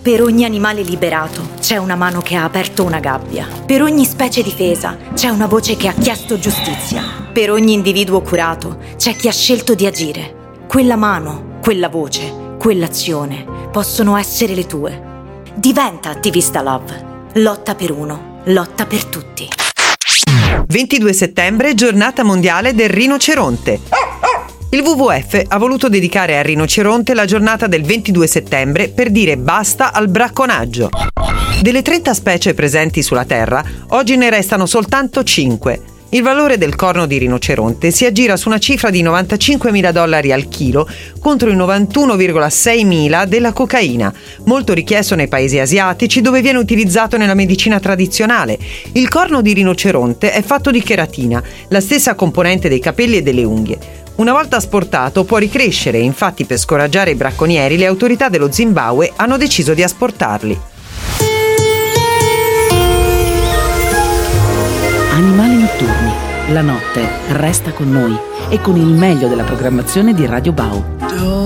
Per ogni animale liberato c'è una mano che ha aperto una gabbia. Per ogni specie difesa c'è una voce che ha chiesto giustizia. Per ogni individuo curato c'è chi ha scelto di agire. Quella mano, quella voce, quell'azione possono essere le tue. Diventa attivista Love. Lotta per uno, lotta per tutti. 22 settembre, giornata mondiale del rinoceronte. Il WWF ha voluto dedicare al rinoceronte la giornata del 22 settembre per dire basta al bracconaggio. Delle 30 specie presenti sulla Terra, oggi ne restano soltanto 5. Il valore del corno di rinoceronte si aggira su una cifra di $95.000 al chilo contro i 91,6.000 della cocaina, molto richiesto nei paesi asiatici dove viene utilizzato nella medicina tradizionale. Il corno di rinoceronte è fatto di cheratina, la stessa componente dei capelli e delle unghie. Una volta asportato può ricrescere e infatti per scoraggiare i bracconieri le autorità dello Zimbabwe hanno deciso di asportarli. Animali notturni. La notte resta con noi e con il meglio della programmazione di Radio Bau.